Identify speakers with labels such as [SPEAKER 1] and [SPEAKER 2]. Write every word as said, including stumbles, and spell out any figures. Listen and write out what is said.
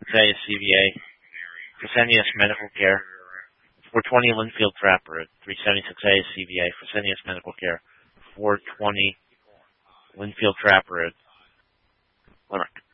[SPEAKER 1] A is C V A. Fresenius Medical Care, four twenty Linfield Trap Road. three seventy-six A is C V A. Fresenius Medical Care, four twenty Linfield Trap Road, Limerick.